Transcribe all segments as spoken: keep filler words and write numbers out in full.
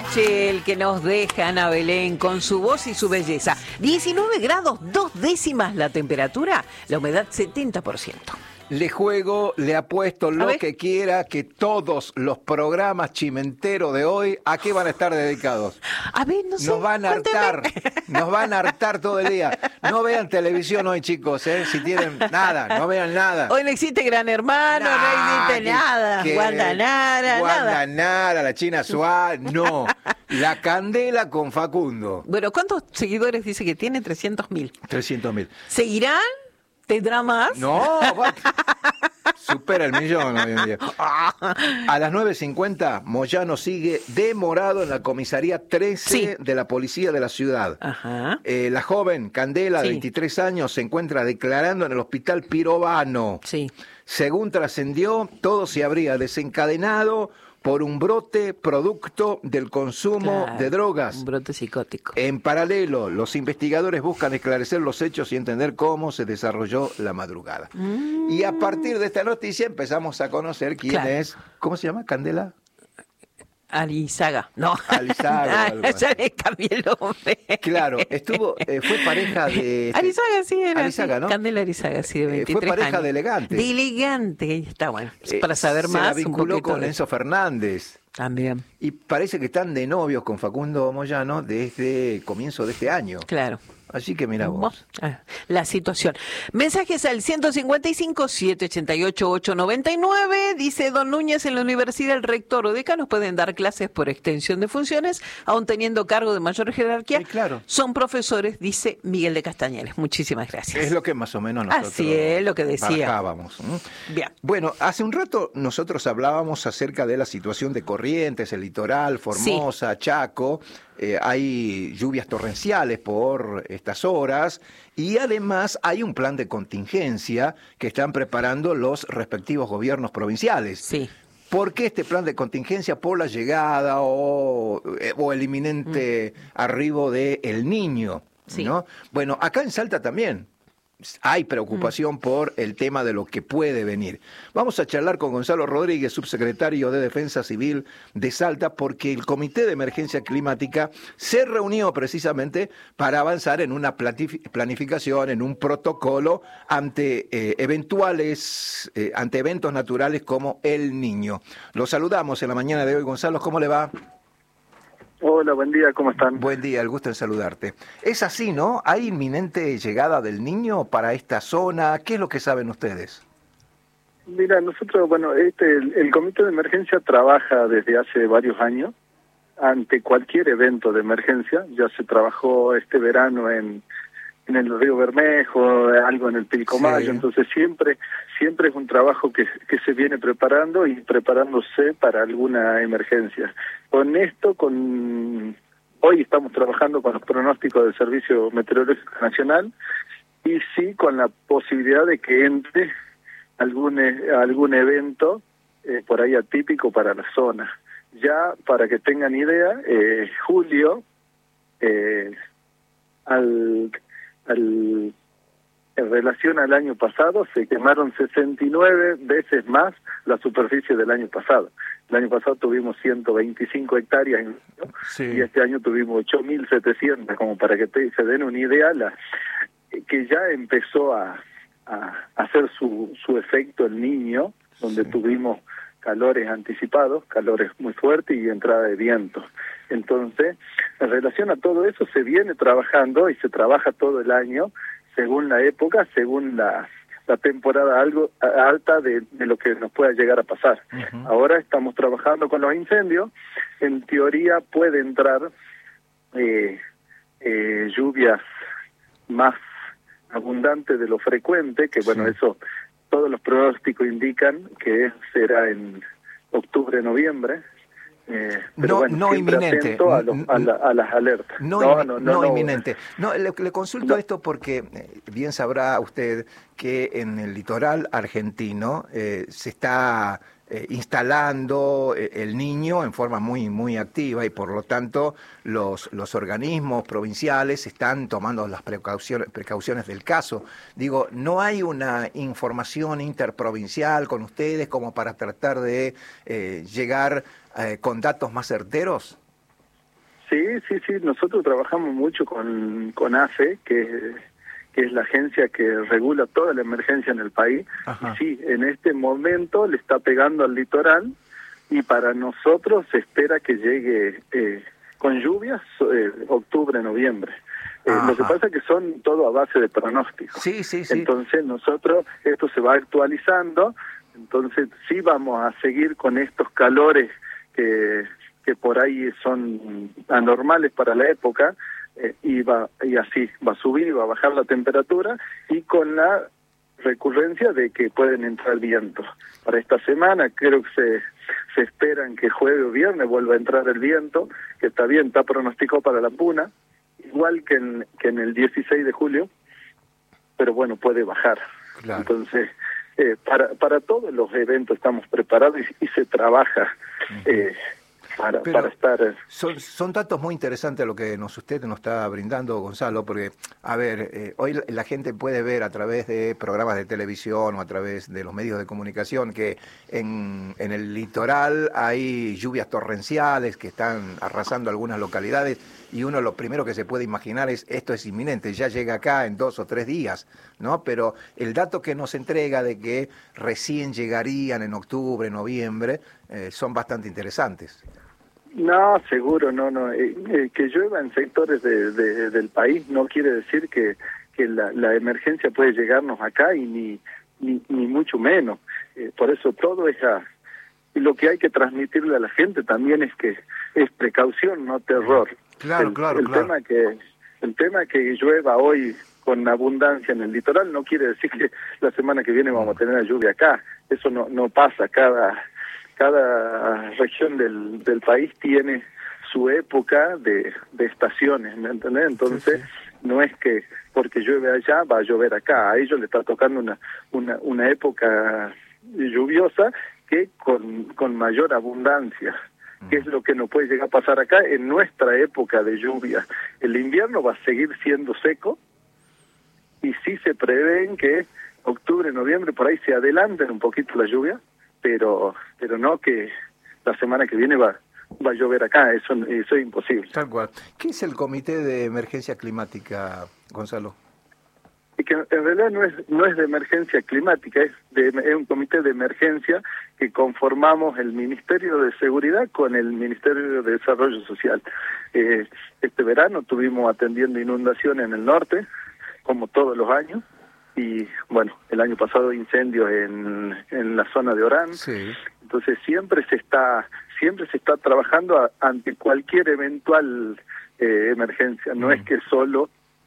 noche el que nos deja Ana Belén con su voz y su belleza. diecinueve grados, dos décimas la temperatura, la humedad setenta por ciento. Le juego, le apuesto lo que quiera, que todos los programas chimenteros de hoy, ¿a qué van a estar dedicados? A ver, no sé. Nos van a hartar, cuénteme. nos van a hartar todo el día. No vean televisión hoy, chicos, ¿eh? Si tienen nada, no vean nada. Hoy no existe Gran Hermano, nah, no existe que, nada. Que, Guandanara, Guandanara, nada. la China Suárez, no. La Candela con Facundo. Bueno, ¿cuántos seguidores dice que tiene? trescientos mil. trescientos mil. ¿Seguirán? ¿Tendrá más? No, supera el millón hoy en día. A las nueve cincuenta, Moyano sigue demorado en la comisaría trece sí. de la policía de la ciudad. Ajá. Eh, la joven Candela, de sí. veintitrés años, se encuentra declarando en el hospital Pirovano. Sí. Según trascendió, todo se habría desencadenado por un brote producto del consumo claro, de drogas. Un brote psicótico. En paralelo, los investigadores buscan esclarecer los hechos y entender cómo se desarrolló la madrugada. Mm. Y a partir de esta noticia empezamos a conocer quién claro. es, ¿cómo se llama? ¿Candela? Arizaga, no. Arizaga. Ah, ya le cambié el nombre. Claro, estuvo, eh, fue pareja de... Arizaga, sí, era Arizaga, ¿no? Candela Arizaga, sí, de veintitrés eh, Fue pareja años. de Elegante. De Elegante, está bueno. Eh, para saber se más. Se la vinculó con Enzo Fernández. También. Y parece que están de novios con Facundo Moyano desde comienzo de este año. Claro. Así que mira vos. La situación. Mensajes al ciento cincuenta y cinco, setecientos ochenta y ocho, ochocientos noventa y nueve. Dice Don Núñez, en la universidad el rector o decanos pueden dar clases por extensión de funciones, aun teniendo cargo de mayor jerarquía. Sí, claro. Son profesores, dice Miguel de Castañares. Muchísimas gracias. Es lo que más o menos nosotros Así es, lo que decía. Bajábamos. Bien. Bueno, hace un rato nosotros hablábamos acerca de la situación de Corrientes, el litoral, Formosa, sí. Chaco. Eh, hay lluvias torrenciales por estas horas y además hay un plan de contingencia que están preparando los respectivos gobiernos provinciales. Sí. ¿Por qué este plan de contingencia? Por la llegada o, o el inminente mm. arribo de El Niño, sí. ¿no? Bueno, acá en Salta también hay preocupación mm. por el tema de lo que puede venir. Vamos a charlar con Gonzalo Rodríguez, subsecretario de Defensa Civil de Salta, porque el Comité de Emergencia Climática se reunió precisamente para avanzar en una planificación, en un protocolo ante eh, eventuales, eh, ante eventos naturales como El Niño. Lo saludamos en la mañana de hoy. Gonzalo, ¿cómo le va? Hola, buen día, ¿cómo están? Buen día, el gusto en saludarte. Es así, ¿no? ¿Hay inminente llegada del Niño para esta zona? ¿Qué es lo que saben ustedes? Mira, nosotros, bueno, este, el, el Comité de Emergencia trabaja desde hace varios años ante cualquier evento de emergencia. Ya se trabajó este verano en, en el Río Bermejo, algo en el Pilcomayo, sí. Entonces siempre siempre es un trabajo que, que se viene preparando y preparándose para alguna emergencia. Con esto, con hoy estamos trabajando con los pronósticos del Servicio Meteorológico Nacional y sí con la posibilidad de que entre algún algún evento eh, por ahí atípico para la zona. Ya para que tengan idea, eh, julio eh, al al en relación al año pasado se quemaron sesenta y nueve veces más la superficie del año pasado. El año pasado tuvimos ciento veinticinco hectáreas sí. y este año tuvimos ocho mil setecientos, como para que te, se den una idea, la, que ya empezó a, a hacer su, su efecto El Niño, donde sí. tuvimos calores anticipados, calores muy fuertes y entrada de viento. Entonces, en relación a todo eso se viene trabajando y se trabaja todo el año según la época, según la, la temporada algo alta de, de lo que nos pueda llegar a pasar. Uh-huh. Ahora estamos trabajando con los incendios. En teoría puede entrar eh, eh, lluvias más abundantes de lo frecuente, que bueno, sí. eso todos los pronósticos indican que será en octubre, noviembre. Eh, pero no, bueno, no inminente. A, lo, a, la, a las alertas. No, no, no, no, no inminente. No, le, le consulto no. esto porque eh, bien sabrá usted que en el litoral argentino eh, se está eh, instalando eh, El Niño en forma muy muy activa y por lo tanto los los organismos provinciales están tomando las precauciones precauciones del caso. Digo, ¿no hay una información interprovincial con ustedes como para tratar de eh, llegar Eh, con datos más certeros? Sí, sí, sí, nosotros trabajamos mucho con, con A F E, que, que es la agencia que regula toda la emergencia en el país. Ajá. Y sí, en este momento le está pegando al litoral y para nosotros se espera que llegue eh, con lluvias eh, octubre, noviembre. Eh, lo que pasa es que son todo a base de pronósticos. Sí, sí, sí. Entonces nosotros, esto se va actualizando, entonces sí vamos a seguir con estos calores que, que por ahí son anormales para la época, eh, y, va, y así va a subir y va a bajar la temperatura, y con la recurrencia de que pueden entrar vientos. Para esta semana creo que se, se esperan que jueves o viernes vuelva a entrar el viento, que está bien, está pronosticado para la Puna, igual que en, que en el dieciséis de julio, pero bueno, puede bajar. Claro. Entonces, eh, para, para todos los eventos estamos preparados y, y se trabaja eh, para, para estar... Son, son datos muy interesantes lo que nos usted nos está brindando, Gonzalo, porque, a ver, eh, hoy la gente puede ver a través de programas de televisión o a través de los medios de comunicación que en, en el litoral hay lluvias torrenciales que están arrasando algunas localidades, y uno lo primero que se puede imaginar es esto es inminente, ya llega acá en dos o tres días, ¿no? Pero el dato que nos entrega de que recién llegarían en octubre, noviembre, eh, son bastante interesantes. No, seguro, no, no. Eh, eh, que llueva en sectores de, de, del país no quiere decir que, que la, la emergencia puede llegarnos acá y ni, ni, ni mucho menos. Eh, por eso todo es a... Y lo que hay que transmitirle a la gente también es que es precaución, no terror. Claro, el, claro, el claro. Tema que, el tema que llueva hoy con abundancia en el litoral no quiere decir que la semana que viene vamos a tener la lluvia acá. Eso no, no pasa. Cada, cada región del, del país tiene su época de, de estaciones, ¿me entendés? Entonces, sí, sí. No es que porque llueve allá va a llover acá. A ellos le está tocando una, una, una época lluviosa que con, con mayor abundancia, que es lo que nos puede llegar a pasar acá en nuestra época de lluvia. El invierno va a seguir siendo seco y sí se prevén que octubre, noviembre, por ahí se adelanten un poquito la lluvia, pero pero no que la semana que viene va, va a llover acá, eso, eso es imposible. Tal cual. ¿Qué es el Comité de Emergencia Climática, Gonzalo? Y que en realidad no es no es de emergencia climática, es de es un comité de emergencia que conformamos el Ministerio de Seguridad con el Ministerio de Desarrollo Social. Eh, este verano tuvimos atendiendo inundaciones en el norte, como todos los años, y bueno, el año pasado incendios en, en la zona de Orán. Sí. Entonces siempre se está siempre se está trabajando a, ante cualquier eventual eh, emergencia, no mm. es que solo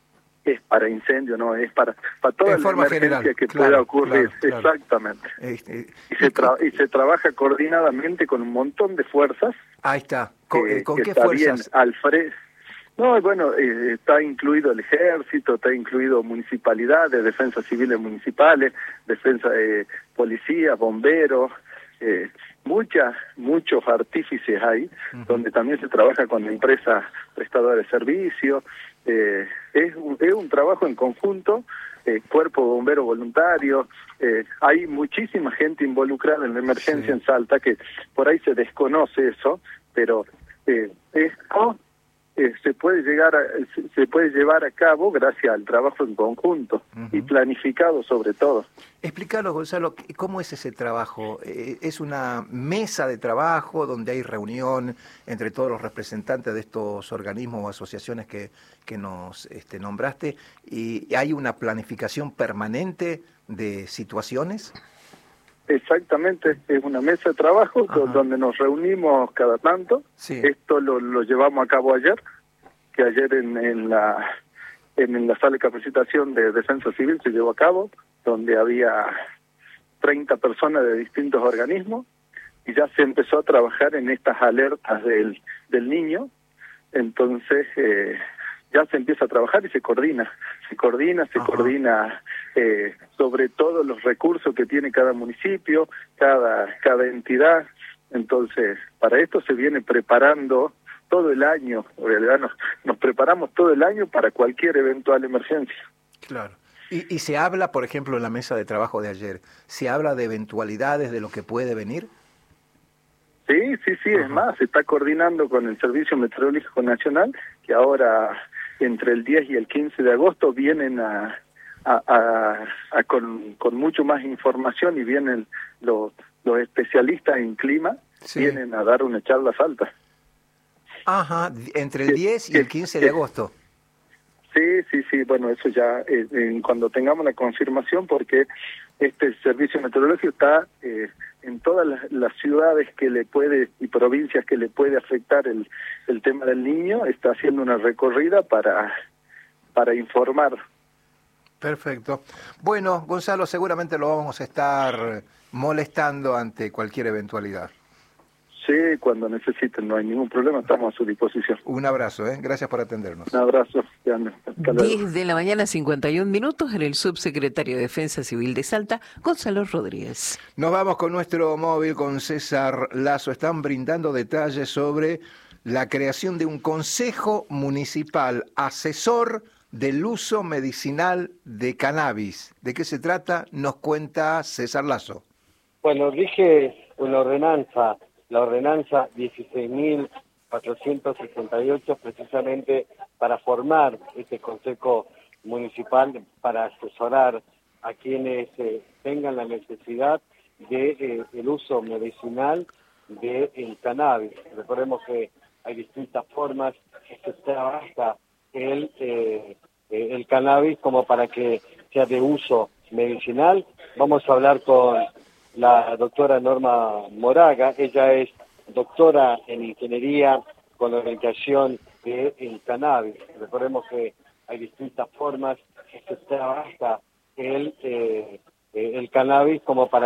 es para incendio, no, es para para toda la emergencia general, que claro, pueda ocurrir, claro, claro. Exactamente. Este, y, se tra y se trabaja coordinadamente con un montón de fuerzas. Ahí está. ¿Con, eh, ¿con que qué está fuerzas? Bien al fre no, bueno, eh, está incluido el ejército, está incluido municipalidades, defensas civiles municipales, defensa de policías, bomberos, eh, muchas, muchos artífices hay, uh-huh. donde también se trabaja con empresas prestadoras de servicios. Eh, es, un, es un trabajo en conjunto, eh, cuerpo de bomberos voluntarios, eh, hay muchísima gente involucrada en la emergencia sí. en Salta, que por ahí se desconoce eso, pero eh, esto eh, se puede llegar a, se, se puede llevar a cabo gracias al trabajo en conjunto uh-huh. y planificado sobre todo. Explícalo, Gonzalo, ¿cómo es ese trabajo? ¿Es una mesa de trabajo donde hay reunión entre todos los representantes de estos organismos o asociaciones que, que nos este, nombraste? ¿Y hay una planificación permanente de situaciones? Exactamente, es una mesa de trabajo Ajá. donde nos reunimos cada tanto. Sí. Esto lo, lo llevamos a cabo ayer, que ayer en, en la en, en la sala de capacitación de Defensa Civil se llevó a cabo, donde había treinta personas de distintos organismos, y ya se empezó a trabajar en estas alertas del, del niño. Entonces eh, ya se empieza a trabajar y se coordina, se coordina, se Ajá. coordina eh, sobre todo los recursos que tiene cada municipio, cada, cada entidad. Entonces, para esto se viene preparando todo el año, en realidad nos, nos preparamos todo el año para cualquier eventual emergencia. Claro. Y, y se habla, por ejemplo, en la mesa de trabajo de ayer, ¿se habla de eventualidades de lo que puede venir? Sí, sí, sí, es más, se está coordinando con el Servicio Meteorológico Nacional, que ahora entre el diez y el quince de agosto vienen a, a, a, a con, con mucho más información y vienen los, los especialistas en clima, Sí. vienen a dar una charla falta. Ajá, entre el diez y el quince de agosto. Sí, sí, sí, bueno, eso ya eh, eh, cuando tengamos la confirmación, porque este servicio meteorológico está eh, en todas las, las ciudades que le puede y provincias que le puede afectar el, el tema del niño, está haciendo una recorrida para, para informar. Perfecto. Bueno, Gonzalo, seguramente lo vamos a estar molestando ante cualquier eventualidad. Sí, cuando necesiten, no hay ningún problema, estamos a su disposición. Un abrazo, ¿eh? Gracias por atendernos. Un abrazo. Hasta luego. diez de la mañana, cincuenta y un minutos, en el subsecretario de Defensa Civil de Salta, Gonzalo Rodríguez. Nos vamos con nuestro móvil, con César Lazo. Están brindando detalles sobre la creación de un consejo municipal asesor del uso medicinal de cannabis. ¿De qué se trata? Nos cuenta César Lazo. Bueno, dije una ordenanza, la ordenanza dieciséis mil cuatrocientos sesenta y ocho, precisamente para formar este consejo municipal, para asesorar a quienes eh, tengan la necesidad de eh, el uso medicinal del de cannabis. Recordemos que hay distintas formas que se trabaja el, eh, el cannabis como para que sea de uso medicinal. Vamos a hablar con la doctora Norma Moraga. Ella es doctora en ingeniería con orientación del cannabis. Recordemos que hay distintas formas que se trabaja el, eh, el cannabis como para